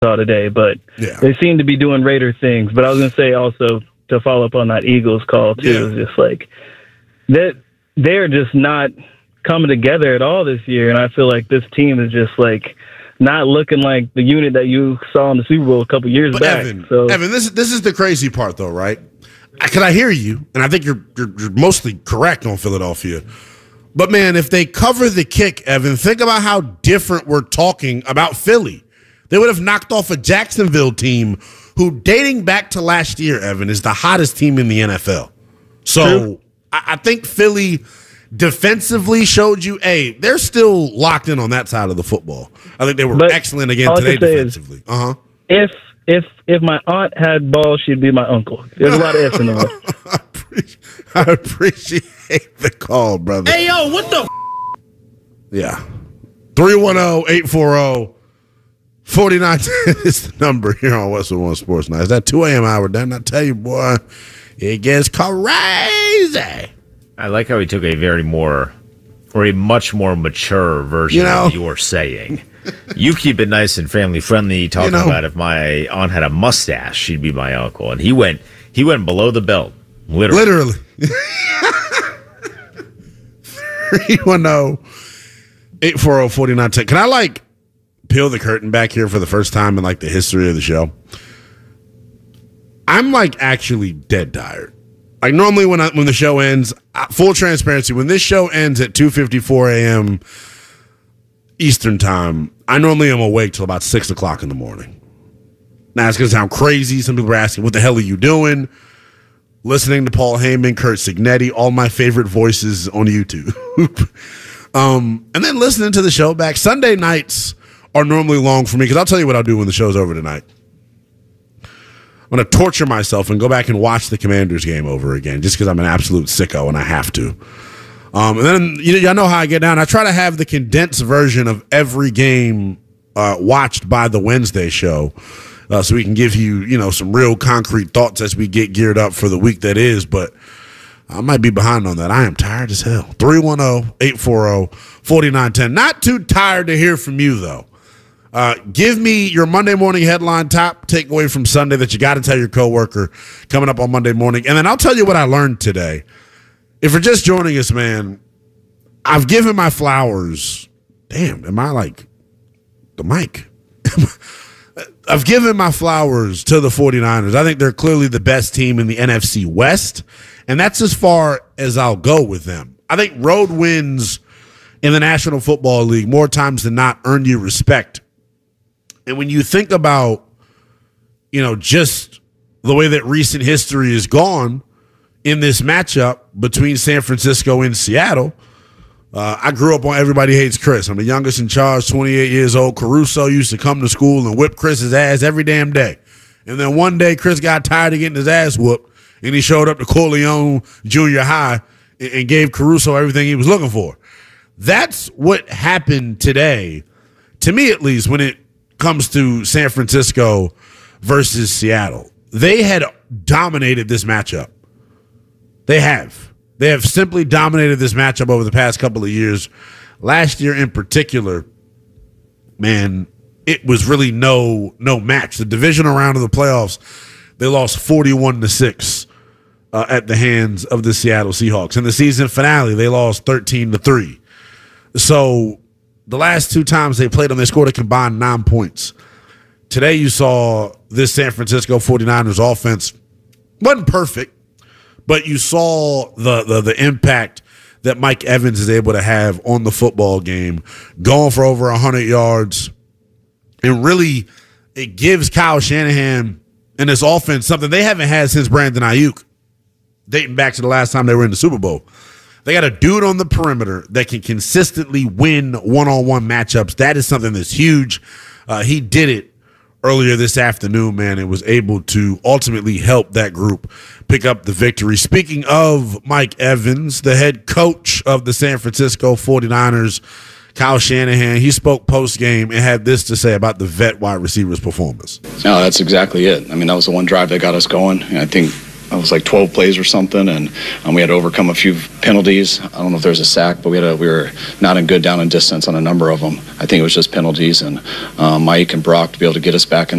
saw today, but they seem to be doing Raider things. But I was going to say also to follow up on that Eagles call too, is just like that they're just not coming together at all this year, and I feel like this team is just like not looking like the unit that you saw in the Super Bowl a couple years back. Evan, this is the crazy part, though, right? Because I hear you, and I think you're mostly correct on Philadelphia. But, man, if they cover the kick, Evan, think about how different we're talking about Philly. They would have knocked off a Jacksonville team who, dating back to last year, Evan, is the hottest team in the NFL. So I think Philly defensively showed you, hey, they're still locked in on that side of the football. I think they were excellent again today defensively. If my aunt had balls, she'd be my uncle. There's a lot of ifs in there. I appreciate the call, brother. Hey, yo, what the? Yeah. 310-840-4910 is the number here on Westwood One Sports Night. It's that 2 a.m. hour, didn't I tell you, boy? It gets crazy. I like how he took a much more mature version of your saying. You keep it nice and family friendly, talking about if my aunt had a mustache, she'd be my uncle. And he went below the belt. Literally. 310-840-4910. Can I peel the curtain back here for the first time in the history of the show? I'm actually dead tired. Normally when the show ends, full transparency, when this show ends at 2:54 a.m. Eastern time, I normally am awake till about 6 o'clock in the morning. Now, it's going to sound crazy. Some people are asking, what the hell are you doing? Listening to Paul Heyman, Kurt Signetti, all my favorite voices on YouTube. And then listening to the show back. Sunday nights are normally long for me because I'll tell you what I'll do when the show's over tonight. I'm going to torture myself and go back and watch the Commanders game over again just because I'm an absolute sicko and I have to. And then y'all know how I get down. I try to have the condensed version of every game watched by the Wednesday show so we can give you, some real concrete thoughts as we get geared up for the week that is. But I might be behind on that. I am tired as hell. 310-840-4910. Not too tired to hear from you, though. Give me your Monday morning headline top takeaway from Sunday that you got to tell your coworker coming up on Monday morning. And then I'll tell you what I learned today. If you're just joining us, man, I've given my flowers. Damn, am I the mic? I've given my flowers to the 49ers. I think they're clearly the best team in the NFC West, and that's as far as I'll go with them. I think road wins in the National Football League more times than not earn you respect. And when you think about, just the way that recent history is gone in this matchup between San Francisco and Seattle, I grew up on Everybody Hates Chris. I'm the youngest in charge, 28 years old. Caruso used to come to school and whip Chris's ass every damn day. And then one day Chris got tired of getting his ass whooped, and he showed up to Corleone Junior High and gave Caruso everything he was looking for. That's what happened today, to me at least, when it comes to San Francisco versus Seattle. They had dominated this matchup. They have simply dominated this matchup over the past couple of years. Last year in particular, man, it was really no match. The divisional round of the playoffs, they lost 41-6 at the hands of the Seattle Seahawks. In the season finale, they lost 13-3. So the last two times they played them, they scored a combined 9 points. Today you saw this San Francisco 49ers offense wasn't perfect, but you saw the impact that Mike Evans is able to have on the football game, going for over 100 yards. And really, it gives Kyle Shanahan and this offense something they haven't had since Brandon Ayuk, dating back to the last time they were in the Super Bowl. They got a dude on the perimeter that can consistently win one-on-one matchups. That is something that's huge. He did it earlier this afternoon, man, and was able to ultimately help that group pick up the victory. Speaking of Mike Evans, the head coach of the San Francisco 49ers, Kyle Shanahan, he spoke post-game and had this to say about the vet wide receivers' performance. No, that's exactly it. I mean, that was the one drive that got us going. I think it was 12 plays or something, and we had to overcome a few penalties. I don't know if there was a sack, but we were not in good down and distance on a number of them. I think it was just penalties, and Mike and Brock to be able to get us back in